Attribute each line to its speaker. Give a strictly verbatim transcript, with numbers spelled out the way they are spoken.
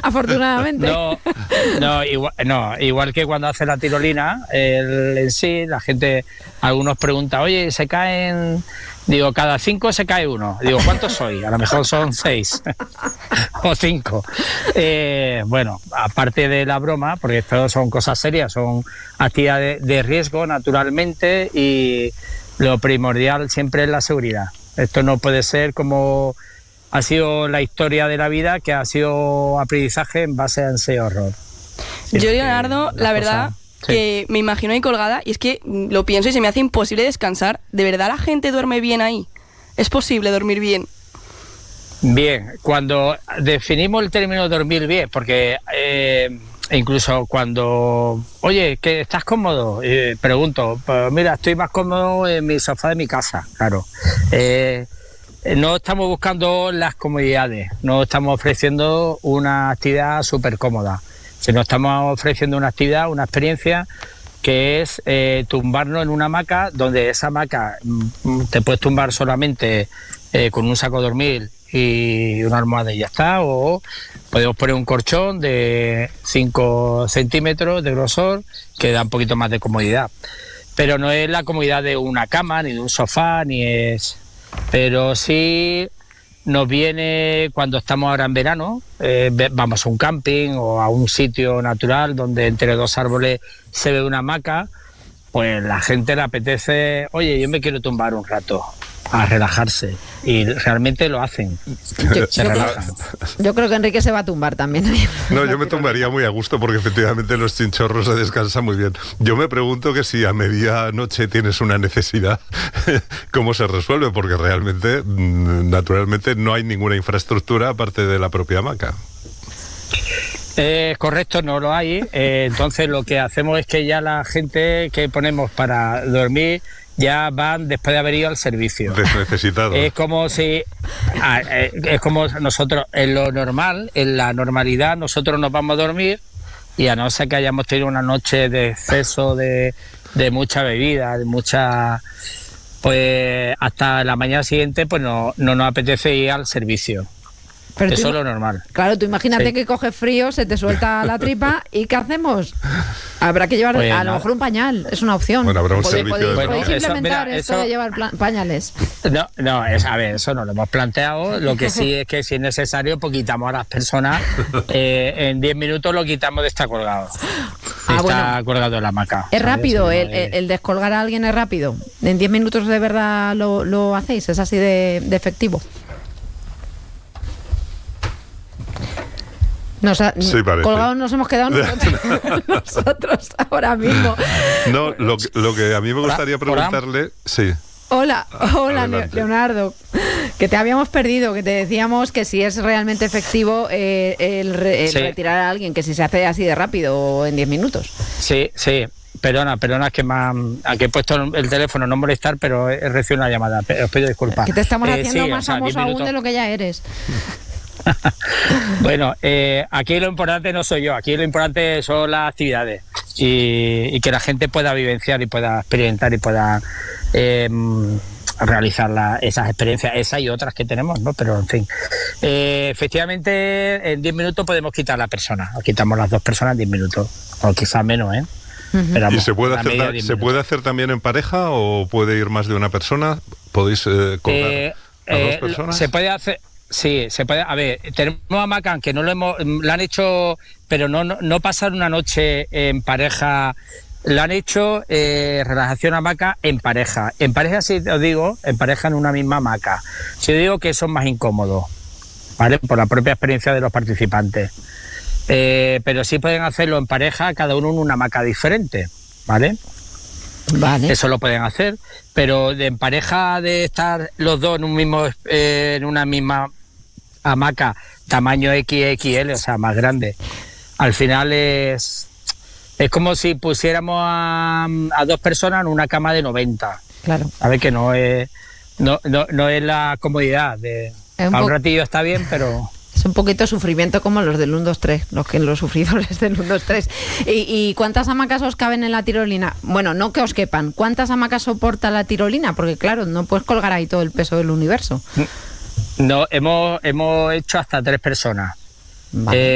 Speaker 1: afortunadamente.
Speaker 2: No, no, igual, no, igual que cuando hace la tirolina, el, en sí, la gente, algunos preguntan, oye, ¿se caen? Digo, cada cinco se cae uno. Digo, ¿cuántos soy? A lo mejor son seis o cinco. Eh, bueno, aparte de la broma, porque esto son cosas serias, son actividades de riesgo, naturalmente, y lo primordial siempre es la seguridad. Esto no puede ser como ha sido la historia de la vida, que ha sido aprendizaje en base a ese horror.
Speaker 3: Yo, Leonardo, la verdad...
Speaker 2: Cosas... Sí.
Speaker 3: Que me imagino ahí colgada y es que lo pienso y se me hace imposible descansar. ¿De verdad la gente duerme bien ahí? ¿Es posible dormir bien?
Speaker 2: Bien, cuando definimos el término dormir bien, porque eh, incluso cuando, oye, ¿que estás cómodo? Eh, pregunto, pues mira, estoy más cómodo en mi sofá de mi casa, claro. Eh, no estamos buscando las comodidades, no estamos ofreciendo una actividad súper cómoda. Si nos estamos ofreciendo una actividad, una experiencia que es eh, tumbarnos en una hamaca, donde esa hamaca mm, te puedes tumbar solamente eh, con un saco de dormir y una almohada y ya está, o podemos poner un colchón de cinco centímetros de grosor que da un poquito más de comodidad. Pero no es la comodidad de una cama, ni de un sofá, ni es... Pero sí... Nos viene cuando estamos ahora en verano, eh, vamos a un camping o a un sitio natural donde entre dos árboles se ve una hamaca, pues la gente le apetece, oye, yo me quiero tumbar un rato a relajarse, y realmente lo hacen.
Speaker 1: Yo,
Speaker 2: se
Speaker 1: yo,
Speaker 2: relajan.
Speaker 1: creo, yo creo que Enrique se va a tumbar también.
Speaker 4: No, yo me tumbaría muy a gusto porque efectivamente los chinchorros se descansan muy bien. Yo me pregunto que si a medianoche tienes una necesidad, ¿cómo se resuelve? Porque realmente, naturalmente, no hay ninguna infraestructura aparte de la propia hamaca.
Speaker 2: Eh, correcto, no lo hay. Eh, entonces lo que hacemos es que ya la gente que ponemos para dormir ya van después de haber ido al servicio.
Speaker 4: Desnecesitados.
Speaker 2: Es como si ah, eh, es como nosotros en lo normal, en la normalidad, nosotros nos vamos a dormir y a no ser que hayamos tenido una noche de exceso de, de mucha bebida, de mucha, pues hasta la mañana siguiente pues no, no nos apetece ir al servicio.
Speaker 1: Pero
Speaker 2: eso
Speaker 1: tú,
Speaker 2: es lo normal.
Speaker 1: Claro, tú imagínate sí. que coges frío, se te suelta la tripa y ¿qué hacemos? Habrá que llevar bueno, a lo mejor un pañal, es una opción.
Speaker 4: Bueno, habrá un
Speaker 1: ¿Podéis,
Speaker 4: servicio de...
Speaker 1: ¿podéis,
Speaker 4: Bueno,
Speaker 1: ¿podéis implementar
Speaker 2: eso, mira,
Speaker 1: esto
Speaker 2: eso...
Speaker 1: de llevar plan- pañales?
Speaker 2: No, no, es, a ver, eso no lo hemos planteado. Lo que sí es que si es necesario, pues quitamos a las personas. Eh, en diez minutos lo quitamos de estar colgado. Ah, está bueno. colgado en la hamaca.
Speaker 1: Es
Speaker 2: ¿sabes?
Speaker 1: rápido,
Speaker 2: Sí,
Speaker 1: el,
Speaker 2: no,
Speaker 1: el, el descolgar a alguien es rápido. En diez minutos de verdad lo, lo hacéis, es así de, de efectivo. Nos ha, sí, colgados nos hemos quedado nosotros, nosotros ahora mismo.
Speaker 4: No, lo, lo que a mí me gustaría preguntarle... Sí.
Speaker 1: Hola, hola Adelante. Leonardo, que te habíamos perdido, que te decíamos que si es realmente efectivo eh, el, re, el sí. retirar a alguien, que si se hace así de rápido o en diez minutos.
Speaker 2: Sí, sí. Perdona, perdona, es que me ha, que he puesto el teléfono, no molestar, pero he recibido una llamada. Os pido disculpas.
Speaker 1: Que te estamos eh, haciendo
Speaker 2: sí,
Speaker 1: más
Speaker 2: o sea,
Speaker 1: famoso aún de lo que ya eres.
Speaker 2: Bueno, eh, aquí lo importante no soy yo, aquí lo importante son las actividades y, y que la gente pueda vivenciar y pueda experimentar y pueda eh, realizar la, esas experiencias, esas y otras que tenemos, ¿no? Pero en fin, eh, efectivamente en diez minutos podemos quitar a la persona, o quitamos las dos personas en diez minutos, o quizás menos, ¿eh?
Speaker 4: Uh-huh. Pero, ¿y se puede hacer ta- se puede hacer también en pareja o puede ir más de una persona? ¿Podéis eh, colgar
Speaker 2: eh,
Speaker 4: a
Speaker 2: eh,
Speaker 4: dos personas?
Speaker 2: Se puede hacer... Sí, se puede. A ver, tenemos a Macan que no lo hemos, la han hecho, pero no, no, no pasar una noche en pareja. La han hecho eh, relajación hamaca en pareja. En pareja, si os digo, en pareja en una misma hamaca. Si os digo que son más incómodos, ¿vale? Por la propia experiencia de los participantes. Eh, pero sí pueden hacerlo en pareja, cada uno en una hamaca diferente, ¿vale? Vale. Eso lo pueden hacer, pero de, en pareja de estar los dos en un mismo, eh, en una misma hamaca tamaño equis equis ele, o sea, más grande, al final es es como si pusiéramos a, a dos personas en una cama de noventa.
Speaker 1: Claro.
Speaker 2: A ver que no es no, no, no es la comodidad de un, po- un ratillo está bien, pero
Speaker 1: es un poquito sufrimiento como los del uno, dos, tres, los que los sufridores del uno, dos, tres. ¿Y, ¿Y cuántas hamacas os caben en la tirolina? Bueno, no que os quepan, ¿cuántas hamacas soporta la tirolina? Porque claro, no puedes colgar ahí todo el peso del universo.
Speaker 2: No, hemos, hemos hecho hasta tres personas.
Speaker 1: Vale.
Speaker 2: Eh,